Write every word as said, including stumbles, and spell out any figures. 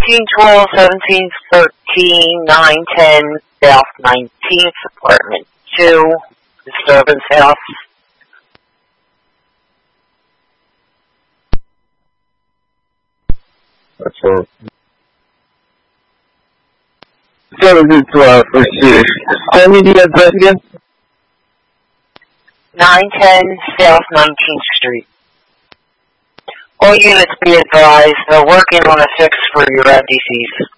thirteen twelve, seventeen thirteen, nine ten, South nineteenth, Apartment two, Disturbance House. That's all. seventeen twelve, let's see. Tell me the address again. nine ten South nineteenth Street. All units be advised, they're working on a fix for your M D Cs.